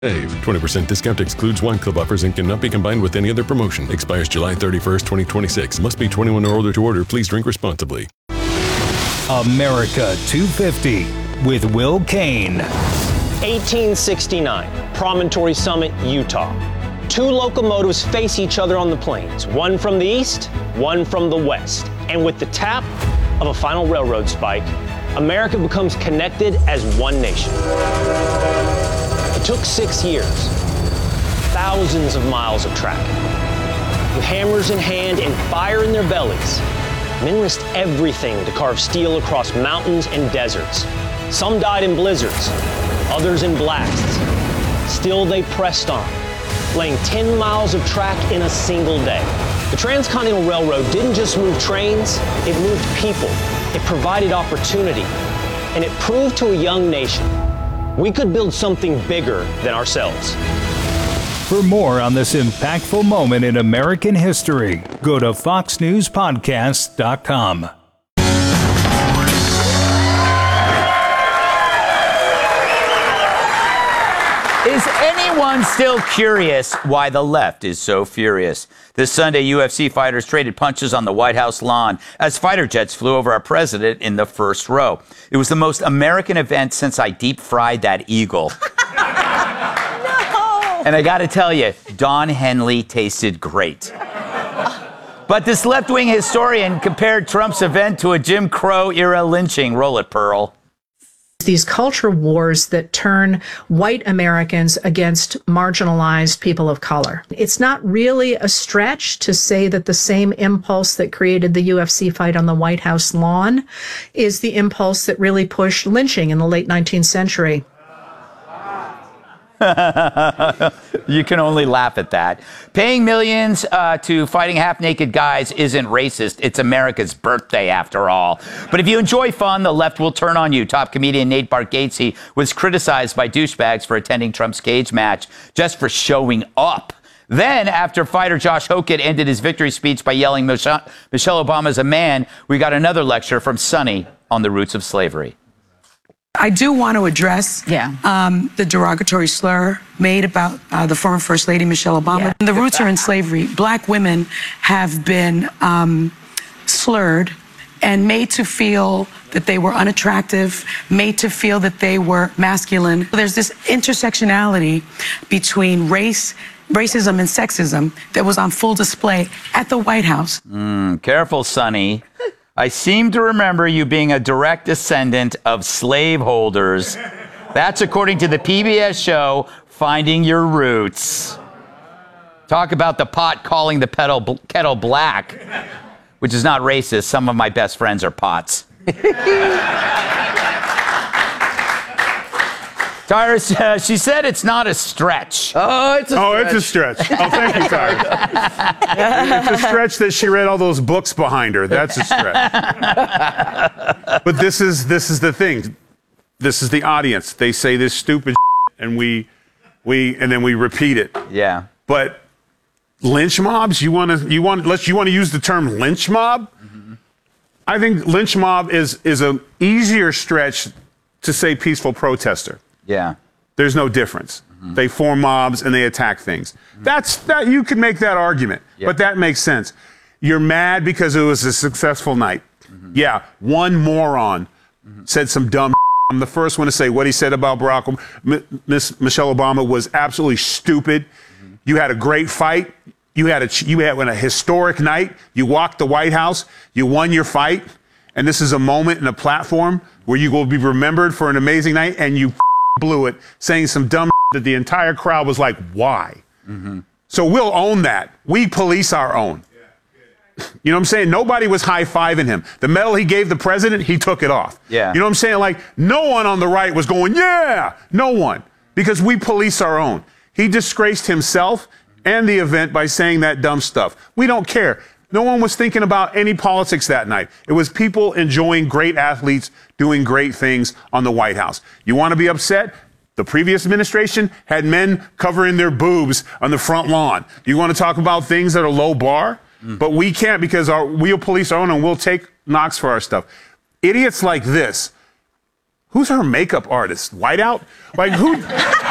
Save. 20% discount excludes wine club offers and cannot be combined with any other promotion. Expires July 31st, 2026. Must be 21 or older to order. Please drink responsibly. America 250 with Will Kane. 1869, Promontory Summit, Utah. Two locomotives face each other on the plains, one from the east, one from the west. And with the tap of a final railroad spike, America becomes connected as one nation. It took 6 years, thousands of miles of track. With hammers in hand and fire in their bellies, men risked everything to carve steel across mountains and deserts. Some died in blizzards, others in blasts. Still they pressed on, laying 10 miles of track in a single day. The Transcontinental Railroad didn't just move trains, it moved people. It provided opportunity, and it proved to a young nation we could build something bigger than ourselves. For more on this impactful moment in American history, go to foxnewspodcast.com. Is anyone still curious why the left is so furious? This Sunday, UFC fighters traded punches on the White House lawn as fighter jets flew over our president in the first row. It was the most American event since I deep-fried that eagle. No! And I got to tell you, Don Henley tasted great. But this left-wing historian compared Trump's event to a Jim Crow-era lynching. Roll it, Pearl. These culture wars that turn white Americans against marginalized people of color. It's not really a stretch to say that the same impulse that created the UFC fight on the White House lawn is the impulse that really pushed lynching in the late 19th century. You can only laugh at that. Paying millions to fighting half-naked guys isn't racist. It's America's birthday, after all. But if you enjoy fun, the left will turn on you. Top comedian Nate Bargatze was criticized by douchebags for attending Trump's cage match just for showing up. Then, after fighter Josh Hokett ended his victory speech by yelling, Michelle Obama's a man, we got another lecture from Sonny on the roots of slavery. I do want to address the derogatory slur made about the former First Lady, Michelle Obama. Yeah. The roots are in slavery. Black women have been slurred and made to feel that they were unattractive, made to feel that they were masculine. There's this intersectionality between racism and sexism that was on full display at the White House. Careful, Sonny. I seem to remember you being a direct descendant of slaveholders. That's according to the PBS show, Finding Your Roots. Talk about the pot calling the kettle black, which is not racist. Some of my best friends are pots. Tyrus, she said it's not a stretch. Oh, it's a stretch. Oh, thank you, Tyrus. It's a stretch that she read all those books behind her. That's a stretch. But this is the thing. This is the audience. They say this stupid and and then we repeat it. Yeah. But lynch mobs, you want to use the term lynch mob? Mm-hmm. I think lynch mob is an easier stretch to say peaceful protester. Yeah. There's no difference. Mm-hmm. They form mobs and they attack things. Mm-hmm. You could make that argument, but that makes sense. You're mad because it was a successful night. Mm-hmm. Yeah, one moron said some dumb. I'm the first one to say what he said about Barack Obama. Miss Michelle Obama was absolutely stupid. Mm-hmm. You had a great fight. You had a historic night. You walked the White House. You won your fight. And this is a moment and a platform where you will be remembered for an amazing night, and you blew it saying some dumb that the entire crowd was like, why? Mm-hmm. So we'll own that. We police our own. You know what I'm saying? Nobody was high-fiving him. The medal he gave the president, he took it off. Yeah. You know what I'm saying? Like, no one on the right was going, yeah! No one. Because we police our own. He disgraced himself and the event by saying that dumb stuff. We don't care. No one was thinking about any politics that night. It was people enjoying great athletes doing great things on the White House. You want to be upset? The previous administration had men covering their boobs on the front lawn. You want to talk about things that are low bar? But we can't, because we'll police our own and we'll take knocks for our stuff. Idiots like this. Who's her makeup artist? Whiteout? Like, who?